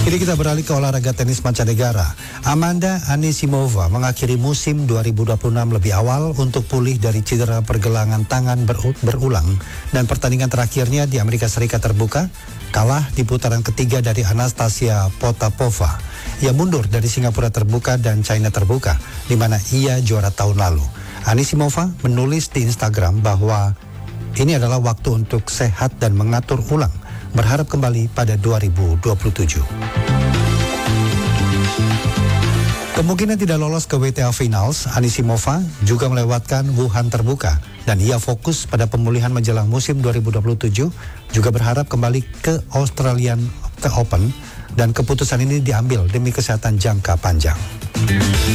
Kini kita beralih ke olahraga tenis mancanegara. Amanda Anisimova mengakhiri musim 2026 lebih awal untuk pulih dari cedera pergelangan tangan berulang. Dan pertandingan terakhirnya di Amerika Serikat terbuka, kalah di putaran ketiga dari Anastasia Potapova. Ia mundur dari Singapura terbuka dan China terbuka, di mana ia juara tahun lalu. Anisimova menulis di Instagram bahwa ini adalah waktu untuk sehat dan mengatur ulang, berharap kembali pada 2027. Kemungkinan tidak lolos ke WTA Finals, Anisimova juga melewatkan Wuhan terbuka dan ia fokus pada pemulihan menjelang musim 2027, juga berharap kembali ke Australian Open dan keputusan ini diambil demi kesehatan jangka panjang.